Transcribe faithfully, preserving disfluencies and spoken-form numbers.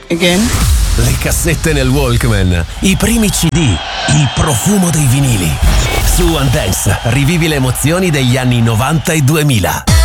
Again? Le cassette nel Walkman, i primi C D, il profumo dei vinili. Su One Dance rivivi le emozioni degli anni novanta e duemila.